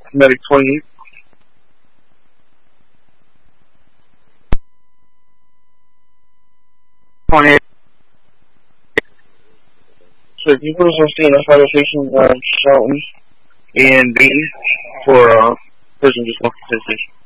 Medic 28. So if you put us on scene, that's fire station, Charlton and B for prison just walking to the station.